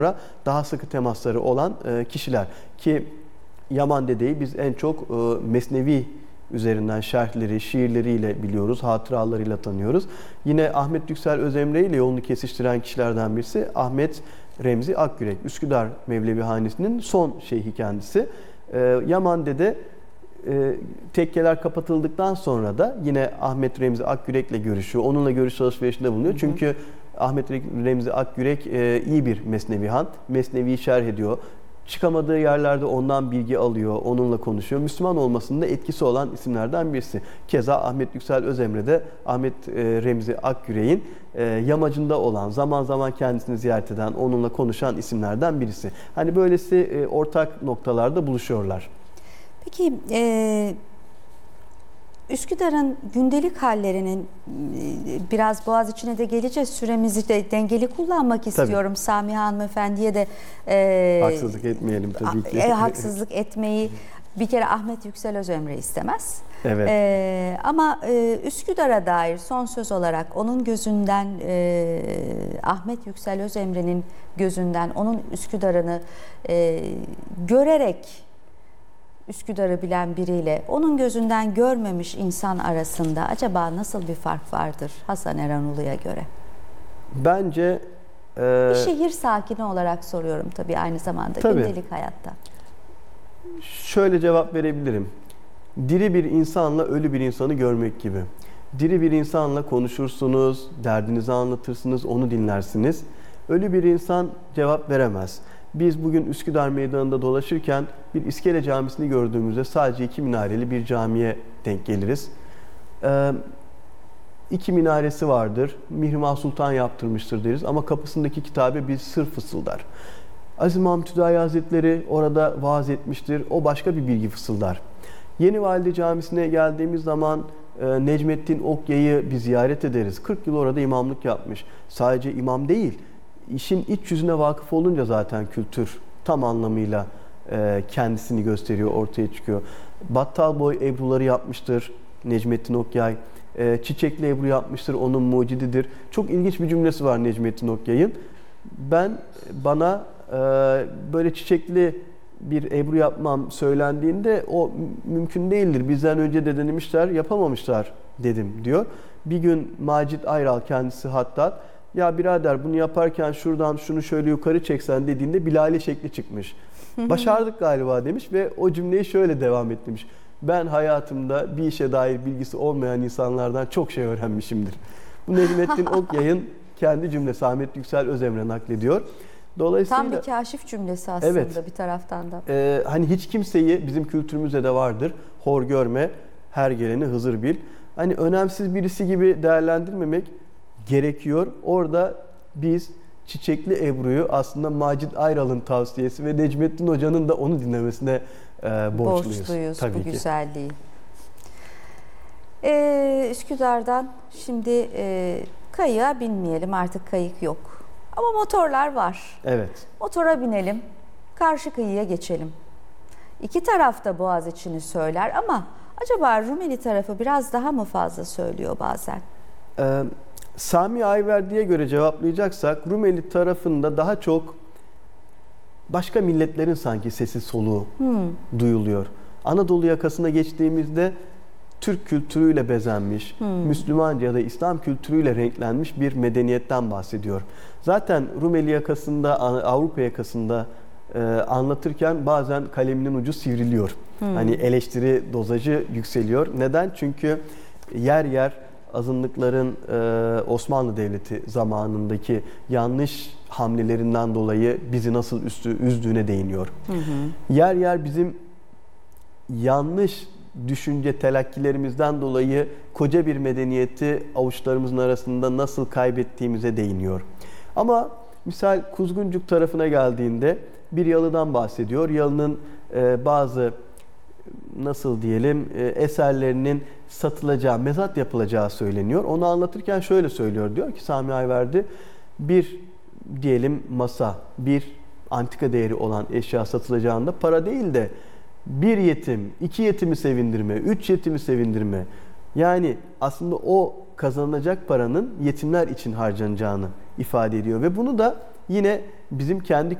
daha sıkı temasları olan kişiler. Ki Yaman Dede'yi biz en çok Mesnevi üzerinden şerhleri, şiirleriyle biliyoruz, hatıralarıyla tanıyoruz. Yine Ahmet Yüksel Özemre ile yolunu kesiştiren kişilerden birisi Ahmet Remzi Akgürek. Üsküdar Mevlevi Hanesi'nin son şeyhi kendisi. Yaman Dede tekkeler kapatıldıktan sonra da yine Ahmet Remzi Akgürek'le görüşüyor. Onunla görüş alışverişinde bulunuyor. Çünkü Ahmet Remzi Akgürek iyi bir Mesnevihan. Mesnevi'yi şerh ediyor. Çıkamadığı yerlerde ondan bilgi alıyor, onunla konuşuyor. Müslüman olmasında etkisi olan isimlerden birisi. Keza Ahmet Yüksel Özemre de Ahmet Remzi Akgürek'in yamacında olan, zaman zaman kendisini ziyaret eden, onunla konuşan isimlerden birisi. Hani böylesi ortak noktalarda buluşuyorlar. Peki Üsküdar'ın gündelik hallerinin biraz Boğaziçi'ne de geleceğiz. Süremizi de dengeli kullanmak istiyorum. Tabii. Samiha Hanımefendi'ye de haksızlık etmeyelim tabii ki. Haksızlık etmeyi bir kere Ahmet Yüksel Özemre istemez. Evet. Ama Üsküdar'a dair son söz olarak onun gözünden, Ahmet Yüksel Özemre'nin gözünden onun Üsküdar'ını görerek Üsküdar'ı bilen biriyle onun gözünden görmemiş insan arasında acaba nasıl bir fark vardır Hasan Eranulu'ya göre? Bence bir şehir sakini olarak soruyorum tabii aynı zamanda gündelik hayatta. Şöyle cevap verebilirim. Diri bir insanla ölü bir insanı görmek gibi. Diri bir insanla konuşursunuz, derdinizi anlatırsınız, onu dinlersiniz. Ölü bir insan cevap veremez. Biz bugün Üsküdar Meydanı'nda dolaşırken bir İskele Camisi'ni gördüğümüzde sadece 2 minareli bir camiye denk geliriz. 2 minaresi vardır, Mihrimah Sultan yaptırmıştır deriz ama kapısındaki kitabe bir sır fısıldar. Aziz Mahmud Hüdayi Hazretleri orada vaaz etmiştir, o başka bir bilgi fısıldar. Yeni Valide Camisi'ne geldiğimiz zaman Necmettin Okya'yı bir ziyaret ederiz. 40 yıl orada imamlık yapmış. Sadece imam değil, İşin iç yüzüne vakıf olunca zaten kültür tam anlamıyla kendisini gösteriyor, ortaya çıkıyor. Battal boy ebruları yapmıştır Necmettin Okyay. Çiçekli ebru yapmıştır, onun mucididir. Çok ilginç bir cümlesi var Necmettin Okyay'ın. Bana böyle çiçekli bir ebru yapmam söylendiğinde o mümkün değildir. Bizden önce de denemişler, yapamamışlar dedim diyor. Bir gün Macit Ayral kendisi Hattat, ya birader bunu yaparken şuradan şunu şöyle yukarı çeksen dediğinde Bilali şekli çıkmış. Başardık galiba demiş ve o cümleyi şöyle devam etmiş. Ben hayatımda bir işe dair bilgisi olmayan insanlardan çok şey öğrenmişimdir. Bu Necmettin Okyay'ın kendi cümlesi, Ahmet Yüksel Özemre naklediyor. Dolayısıyla tam bir kaşif cümlesi aslında evet, bir taraftan da. Hani hiç kimseyi, bizim kültürümüzde de vardır, hor görme, her geleni Hızır bil. Hani önemsiz birisi gibi değerlendirmemek gerekiyor. Orada biz Çiçekli Ebru'yu aslında Macit Ayral'ın tavsiyesi ve Necmettin Hoca'nın da onu dinlemesine borçluyuz. Tabii bu ki. güzelliği. Üsküdar'dan şimdi kayığa binmeyelim, artık kayık yok. Ama motorlar var. Evet. Motora binelim, karşı kıyıya geçelim. İki taraf da Boğaziçi'ni söyler ama acaba Rumeli tarafı biraz daha mı fazla söylüyor bazen? Sami Ayverdi'ye göre cevaplayacaksak Rumeli tarafında daha çok başka milletlerin sanki sesi soluğu duyuluyor. Anadolu yakasına geçtiğimizde Türk kültürüyle bezenmiş, Müslümanca ya da İslam kültürüyle renklenmiş bir medeniyetten bahsediyor. Zaten Rumeli yakasında, Avrupa yakasında anlatırken bazen kaleminin ucu sivriliyor. Hani eleştiri dozajı yükseliyor. Neden? Çünkü yer yer azınlıkların Osmanlı Devleti zamanındaki yanlış hamlelerinden dolayı bizi nasıl üzdüğüne değiniyor. Yer yer bizim yanlış düşünce telakkilerimizden dolayı koca bir medeniyeti avuçlarımızın arasında nasıl kaybettiğimize değiniyor. Ama misal Kuzguncuk tarafına geldiğinde bir yalıdan bahsediyor. Yalının bazı nasıl diyelim eserlerinin satılacağı, mezat yapılacağı söyleniyor. Onu anlatırken şöyle söylüyor. Diyor ki Sami Ayverdi, bir diyelim masa, bir antika değeri olan eşya satılacağında para değil de bir yetim, 2 yetimi sevindirme, 3 yetimi sevindirme. Yani aslında o kazanılacak paranın yetimler için harcanacağını ifade ediyor. Ve bunu da yine bizim kendi